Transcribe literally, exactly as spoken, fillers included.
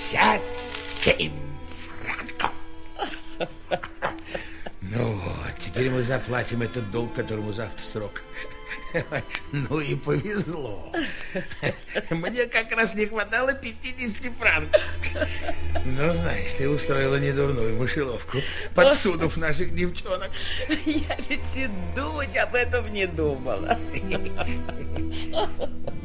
пятьдесят семь франков. Ну вот, теперь мы заплатим этот долг, которому завтра срок. Ну и повезло. Мне как раз не хватало пятидесяти франков. Ну, знаешь, ты устроила недурную мышеловку, подсунув наших девчонок. Я ведь и думать об этом не думала.